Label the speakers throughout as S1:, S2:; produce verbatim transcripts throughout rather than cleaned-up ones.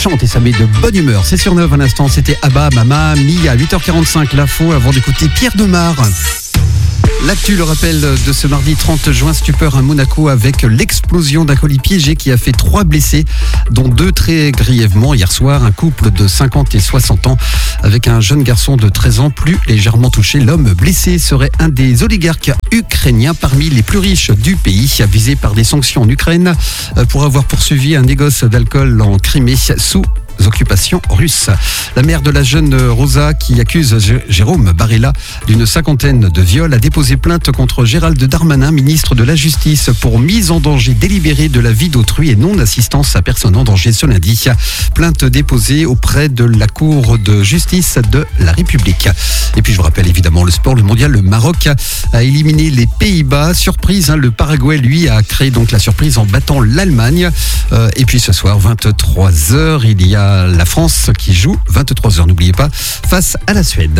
S1: chante et ça met de bonne humeur. C'est sur neuf, un instant, c'était Abba, Mama, Mi à huit heures quarante-cinq, l'info avant d'écouter Pierre Demar. L'actu, le rappel de ce mardi trente juin, stupeur à Monaco avec l'explosion d'un colis piégé qui a fait trois blessés, dont deux très grièvement. Hier soir, un couple de cinquante et soixante ans avec un jeune garçon de treize ans plus légèrement touché. L'homme blessé serait un des oligarques ukrainiens parmi les plus riches du pays, visé par des sanctions en Ukraine pour avoir poursuivi un négoce d'alcool en Crimée sous occupation russe. La mère de la jeune Rosa qui accuse Jérôme Barella d'une cinquantaine de viols a déposé plainte contre Gérald Darmanin, ministre de la Justice, pour mise en danger délibérée de la vie d'autrui et non-assistance à personne en danger ce lundi. Plainte déposée auprès de la Cour de justice de la République. Et puis je vous rappelle évidemment le sport, le mondial, le Maroc a éliminé les Pays-Bas. Surprise, hein, le Paraguay lui a créé donc la surprise en battant l'Allemagne. Euh, et puis ce soir, vingt-trois heures, il y a la France qui joue, vingt-trois heures, n'oubliez pas, face à la Suède.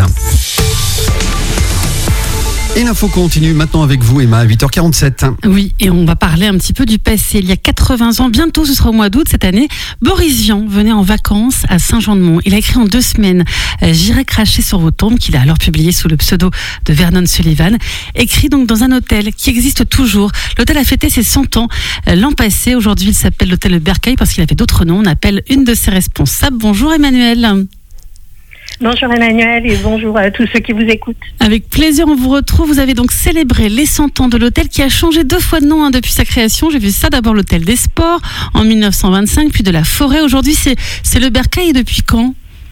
S1: Et l'info continue maintenant avec vous, Emma, à huit heures quarante-sept.
S2: Oui, et on va parler un petit peu du passé. Il y a quatre-vingts ans, bientôt ce sera au mois d'août cette année, Boris Vian venait en vacances à Saint-Jean-de-Mont. Il a écrit en deux semaines euh, « J'irai cracher sur vos tombes » qu'il a alors publié sous le pseudo de Vernon Sullivan. Écrit donc dans un hôtel qui existe toujours. L'hôtel a fêté ses cent ans euh, l'an passé. Aujourd'hui, il s'appelle l'hôtel Le Bercail parce qu'il avait d'autres noms. On appelle une de ses responsables. Bonjour Emmanuel.
S3: Bonjour Emmanuel et bonjour à tous ceux qui vous écoutent.
S2: Avec plaisir, on vous retrouve. Vous avez donc célébré les cent ans de l'hôtel qui a changé deux fois de nom hein, depuis sa création. J'ai vu ça, d'abord l'hôtel des sports en mille neuf cent vingt-cinq, puis de la Forêt. Aujourd'hui, c'est, c'est le Bercail. Et depuis quand ?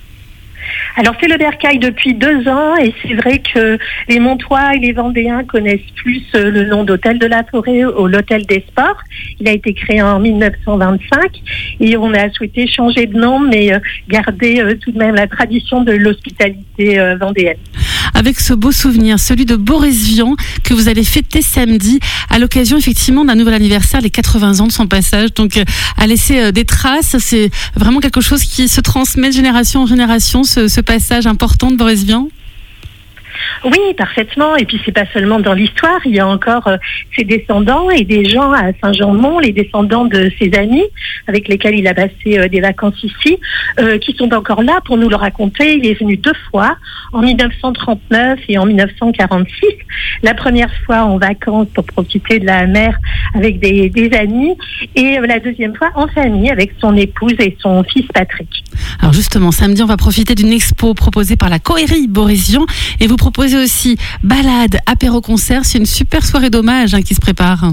S3: Alors c'est le Bercail depuis deux ans et c'est vrai que les Montois et les Vendéens connaissent plus le nom d'hôtel de la Forêt ou l'hôtel des sports. Il a été créé en mille neuf cent vingt-cinq et on a souhaité changer de nom mais garder tout de même la tradition de l'hospitalité vendéenne.
S2: Avec ce beau souvenir, celui de Boris Vian que vous allez fêter samedi à l'occasion effectivement d'un nouvel anniversaire, les quatre-vingts ans de son passage. Donc à laisser des traces, c'est vraiment quelque chose qui se transmet de génération en génération, ce, ce passage important de Boris Vian.
S3: Oui, parfaitement. Et puis c'est pas seulement dans l'histoire, il y a encore euh, ses descendants et des gens à Saint-Jean-de-Mont, les descendants de ses amis avec lesquels il a passé euh, des vacances ici, euh, qui sont encore là pour nous le raconter. Il est venu deux fois, en mille neuf cent trente-neuf et en mille neuf cent quarante-six. La première fois en vacances pour profiter de la mer avec des, des amis et euh, la deuxième fois en famille avec son épouse et son fils Patrick.
S2: Alors justement, samedi, on va profiter d'une expo proposée par la Cohérie Boris Vian et vous proposez aussi balade, apéro-concert. C'est une super soirée d'hommage hein, qui se prépare.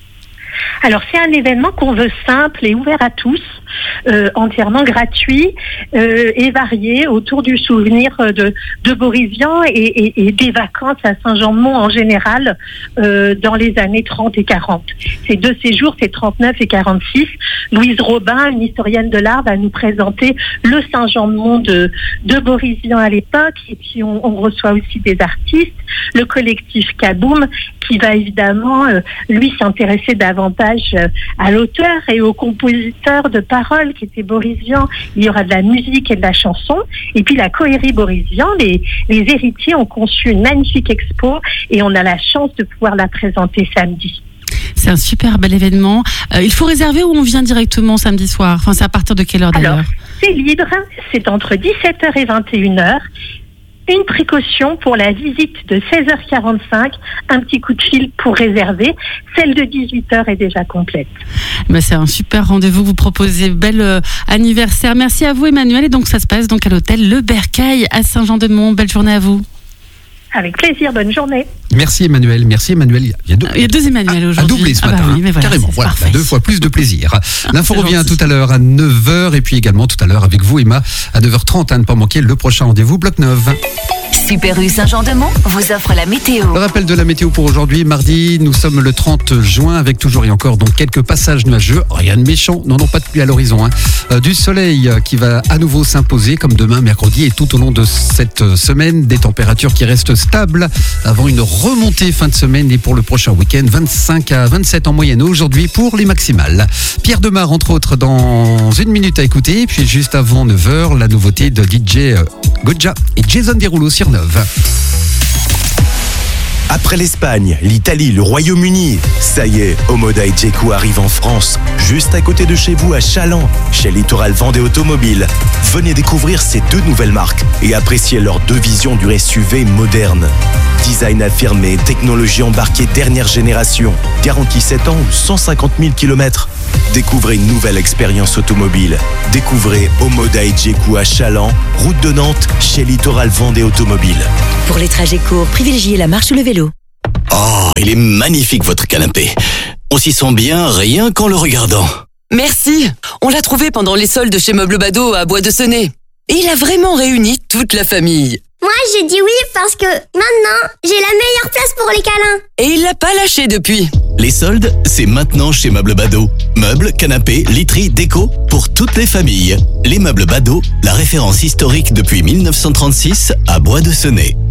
S3: Alors c'est un événement qu'on veut simple et ouvert à tous, euh, entièrement gratuit euh, et varié autour du souvenir de, de Boris Vian et, et, et des vacances à Saint-Jean-de-Mont en général euh, dans les années trente et quarante. Ces deux séjours, c'est trente-neuf et quarante-six. Louise Robin, une historienne de l'art, va nous présenter le Saint-Jean-de-Mont de, de Boris Vian à l'époque. Et puis on, on reçoit aussi des artistes, le collectif Kaboom qui va évidemment euh, lui s'intéresser davantage à l'auteur et au compositeur de paroles qui était Boris Vian. Il y aura de la musique et de la chanson. Et puis la Cohérie Boris Vian, les, les héritiers ont conçu une magnifique expo et on a la chance de pouvoir la présenter samedi.
S2: C'est un super bel événement. Euh, il faut réserver ou on vient directement samedi soir ? Enfin, c'est à partir de quelle heure d'ailleurs ?
S3: Alors, c'est libre. C'est entre dix-sept heures et vingt et une heures. Une précaution pour la visite de seize heures quarante-cinq, un petit coup de fil pour réserver. Celle de dix-huit heures est déjà complète.
S2: Ben c'est un super rendez-vous, vous proposez. Bel euh, anniversaire. Merci à vous Emmanuel. Et donc ça se passe donc à l'hôtel Le Bercail à Saint-Jean-de-Mont. Belle journée à vous.
S3: Avec plaisir, bonne journée.
S1: Merci Emmanuel, merci Emmanuel. Il y a deux,
S2: Il y a deux Emmanuel aujourd'hui.
S1: À doubler ce matin,
S2: ah bah oui, mais voilà,
S1: carrément. Voilà, deux fois plus de plaisir. L'info revient gentil. Tout à l'heure à neuf heures et puis également tout à l'heure avec vous Emma à neuf heures trente. À ne pas manquer le prochain rendez-vous, Bloc neuf.
S4: Super U Saint-Jean-de-Mont vous offre la météo.
S1: Le rappel de la météo pour aujourd'hui, mardi, nous sommes le trente juin avec toujours et encore donc quelques passages nuageux, rien de méchant, non non pas de pluie à l'horizon, hein. euh, du soleil qui va à nouveau s'imposer comme demain mercredi et tout au long de cette semaine, des températures qui restent stables avant une remontée fin de semaine et pour le prochain week-end, vingt-cinq à vingt-sept en moyenne aujourd'hui pour les maximales. Pierre Demar entre autres dans une minute à écouter, puis juste avant neuf heures, la nouveauté de D J Goja et Jason Derulo sur neuf.
S5: Après l'Espagne, l'Italie, le Royaume-Uni, ça y est, Omoda et Jeku arrivent en France, juste à côté de chez vous à Chaland, chez Littoral Vendée Automobile. Venez découvrir ces deux nouvelles marques et apprécier leurs deux visions du S U V moderne. Design affirmé, technologie embarquée dernière génération, garantie sept ans ou cent cinquante mille kilomètres. Découvrez une nouvelle expérience automobile. Découvrez Omoda et Jeku à Chaland, route de Nantes, chez Littoral Vendée Automobile.
S6: Pour les trajets courts, privilégiez la marche ou le vélo.
S7: Oh, il est magnifique votre canapé. On s'y sent bien rien qu'en le regardant.
S8: Merci. On l'a trouvé pendant les soldes chez Meubles Bado à Bois de Senez. Et il a vraiment réuni toute la famille.
S9: Moi, j'ai dit oui parce que maintenant, j'ai la meilleure place pour les câlins.
S8: Et il l'a pas lâché depuis.
S7: Les soldes, c'est maintenant chez Meubles Bado. Meubles, canapés, literie, déco, pour toutes les familles. Les Meubles Bado, la référence historique depuis mille neuf cent trente-six à Bois de Senez.